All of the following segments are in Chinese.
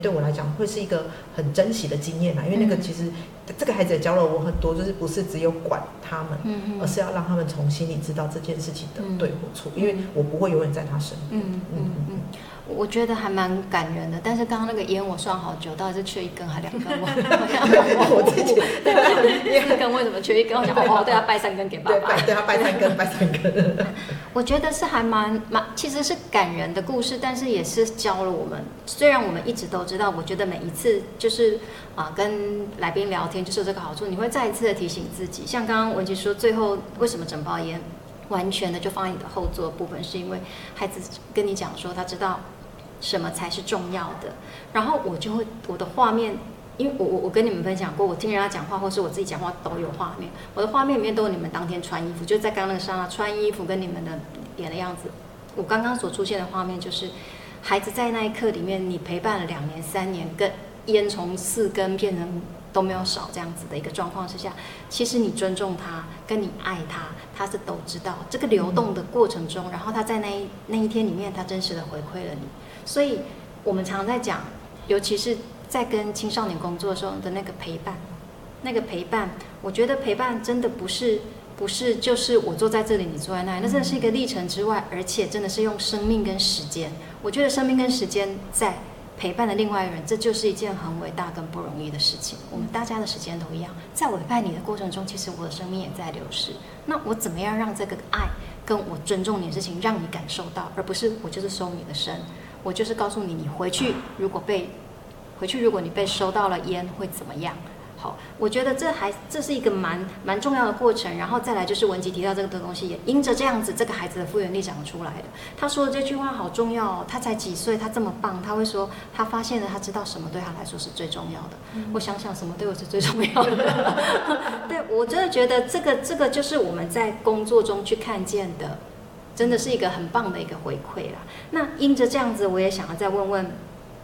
对我来讲会是一个很珍惜的经验啦，因为那个其实这个孩子也教了我很多，就是不是只有管他们，而是要让他们从心里知道这件事情的对或错，因为我不会永远在他身边。 我觉得还蛮感人的，但是刚刚那个烟我算好久，到底是缺一根还2根？我自己1根为什么缺1根？我想对他拜3根给爸爸， 对他拜3根。 我觉得是还蛮其实是感人的故事，但是也是教了我们。虽然我们一直都知道，我觉得每一次就是跟来宾聊天就是有这个好处，你会再一次的提醒自己。像刚刚文琪说，最后为什么整包烟完全的就放在你的后座部分，是因为孩子跟你讲说他知道什么才是重要的，然后我的画面，因为我跟你们分享过，我听人家讲话或是我自己讲话都有画面，我的画面里面都有你们当天穿衣服，就是在刚刚那个刹那穿衣服跟你们的脸的样子。我刚刚所出现的画面就是孩子在那一刻里面，你陪伴了2年3年，跟烟从4根变成都没有少这样子的一个状况之下，其实你尊重他，跟你爱他，他是都知道这个流动的过程中，然后他在那一天里面，他真实的回馈了你。所以我们常在讲，尤其是在跟青少年工作的时候的那个陪伴，我觉得陪伴真的不是就是我坐在这里，你坐在那里，那真的是一个历程之外，而且真的是用生命跟时间。我觉得生命跟时间在陪伴的另外一个人，这就是一件很伟大跟不容易的事情。我们大家的时间都一样，在我陪伴你的过程中，其实我的生命也在流逝。那我怎么样让这个爱跟我尊重你的事情，让你感受到，而不是我就是收你的身，我就是告诉你，你回去如果你被收到了烟会怎么样？好，我觉得这是一个蛮重要的过程。然后再来就是文琪提到这个东西，也因着这样子，这个孩子的复原力长出来的。他说的这句话好重要哦，他才几岁，他这么棒，他会说他发现了，他知道什么对他来说是最重要的。我想想什么对我是最重要的。对，我真的觉得这个就是我们在工作中去看见的，真的是一个很棒的一个回馈啦。那因着这样子，我也想要再问问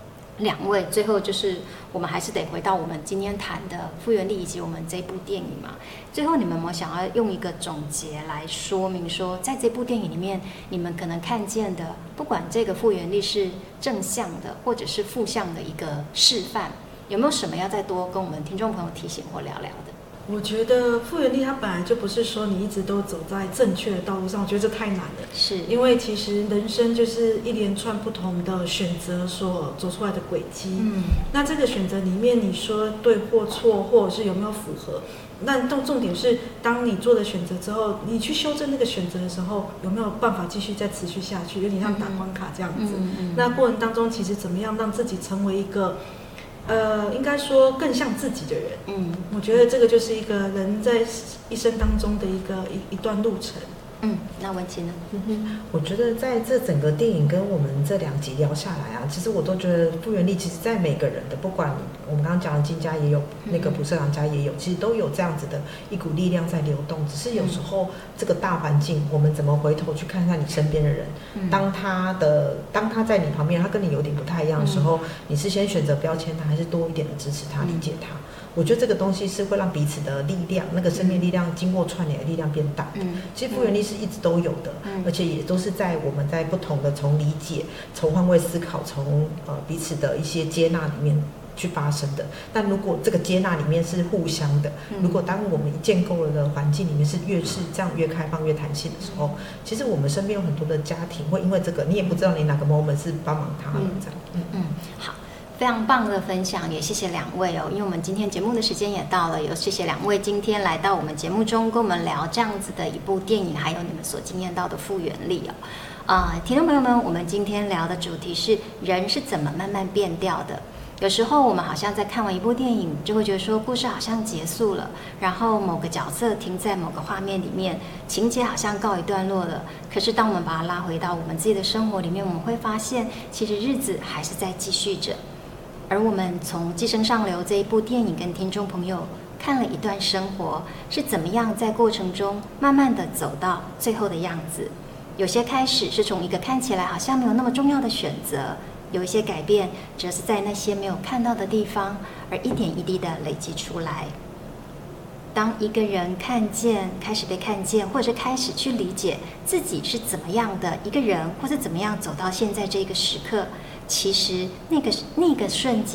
2位，最后就是我们还是得回到我们今天谈的复原力以及我们这部电影嘛。最后你们有没有想要用一个总结来说明说，在这部电影里面，你们可能看见的，不管这个复原力是正向的或者是负向的一个示范，有没有什么要再多跟我们听众朋友提醒或聊聊的？ 我觉得复原力它本来就不是说你一直都走在正确的道路上，我觉得这太难了。 是因为其实人生就是一连串不同的选择所走出来的轨迹。那这个选择里面，你说对或错，或者是有没有符合？那重点是，当你做了选择之后，你去修正那个选择的时候，有没有办法继续再持续下去？有点像打关卡这样子。那过程当中，其实怎么样让自己成为一个应该说更像自己的人。我觉得这个就是一个人在一生当中的一段路程。 那文琪呢？ 我觉得在这整个电影跟我们这2集聊下来啊，其实我都觉得复原力其实在每个人的，不管我们刚刚讲的金家也有，那个朴社长家也有，其实都有这样子的一股力量在流动。只是有时候这个大环境，我们怎么回头去看看你身边的人，当他在你旁边，他跟你有点不太一样的时候，你是先选择标签他，还是多一点的支持他、理解他？我觉得这个东西是会让彼此的力量，那个生命力量经过串联的力量变大的。其实复原力是一直都有的，而且也都是在我们在不同的从理解、从换位思考、从彼此的一些接纳里面去发生的。但如果这个接纳里面是互相的，如果当我们建构了的环境里面是越是这样越开放、越弹性的时候，其实我们身边有很多的家庭会因为这个，你也不知道你哪个 moment 是帮忙他了这样。 好。非常棒的分享，也谢谢2位哦，因为我们今天节目的时间也到了，也谢谢2位今天来到我们节目中跟我们聊这样子的一部电影，还有你们所经验到的复原力哦。听众朋友们，我们今天聊的主题是人是怎么慢慢变掉的。有时候我们好像在看完一部电影，就会觉得说故事好像结束了，然后某个角色停在某个画面里面，情节好像告一段落了。可是当我们把它拉回到我们自己的生活里面，我们会发现其实日子还是在继续着。而我们从《寄生上流》这一部电影跟听众朋友看了一段生活是怎么样在过程中慢慢的走到最后的样子。有些开始是从一个看起来好像没有那么重要的选择，有一些改变则是在那些没有看到的地方而一点一滴的累积出来。当一个人开始被看见，或者开始去理解自己是怎么样的一个人，或者怎么样走到现在这个时刻，其实那个瞬间